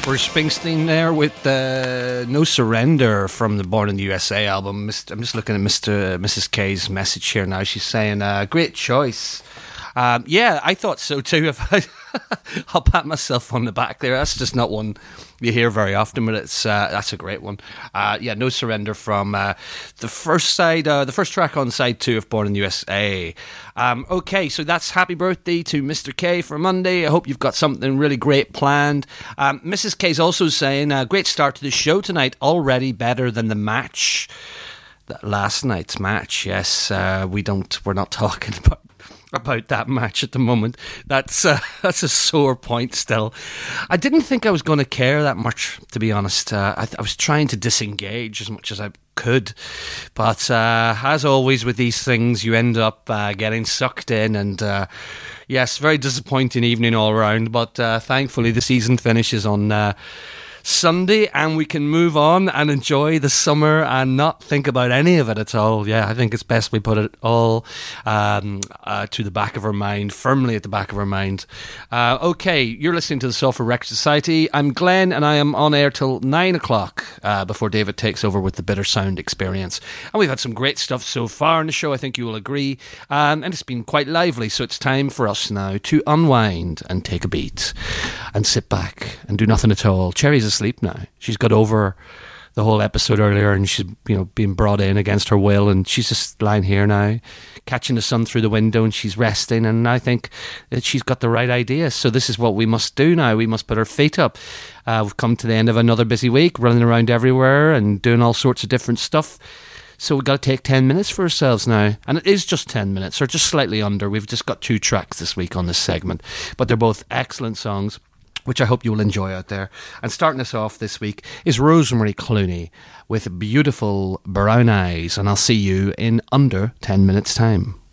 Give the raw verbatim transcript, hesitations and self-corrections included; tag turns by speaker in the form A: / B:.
A: Bruce Springsteen there with uh, No Surrender from the Born in the U S A album. Mister I'm just looking at Mister Missus K's message here now. She's saying, uh, great choice. Um, yeah, I thought so too. If I, I'll pat myself on the back there. That's just not one you hear very often, but it's uh, that's a great one. Uh, yeah, No Surrender from uh, the first side, uh, the first track on side two of Born in the U S A. Um, okay, so that's happy birthday to Mister K for Monday. I hope you've got something really great planned. Um, Missus K's also saying, uh, great start to the show tonight. Already better than the match. That last night's match, yes. Uh, we don't. We're not talking about. about that match at the moment. That's uh, that's a sore point still. I didn't think I was going to care that much, to be honest. Uh, I, th- I was trying to disengage as much as I could, but uh, as always with these things, you end up uh, getting sucked in, and uh, yes, very disappointing evening all around, but uh, thankfully the season finishes on uh, Sunday, and we can move on and enjoy the summer and not think about any of it at all. Yeah, I think it's best we put it all um, uh, to the back of our mind, firmly at the back of our mind. Uh, okay, you're listening to the Soulful Record Society. I'm Glenn, and I am on air till nine o'clock uh, before David takes over with the Bitter Sound Experience. And we've had some great stuff so far in the show, I think you will agree. Um, and it's been quite lively, so it's time for us now to unwind and take a beat and sit back and do nothing at all. Cherry's asleep now. She's got over the whole episode earlier, and she's, you know, being brought in against her will, and she's just lying here now, catching the sun through the window, and she's resting. And I think that she's got the right idea. So this is what we must do now. We must put our feet up. Uh, we've come to the end of another busy week, running around everywhere and doing all sorts of different stuff. So we've got to take ten minutes for ourselves now. And it is just ten minutes, or just slightly under. We've just got two tracks this week on this segment, but they're both excellent songs, which I hope you will enjoy out there. And starting us off this week is Rosemary Clooney with Beautiful Brown Eyes. And I'll see you in under ten minutes' time.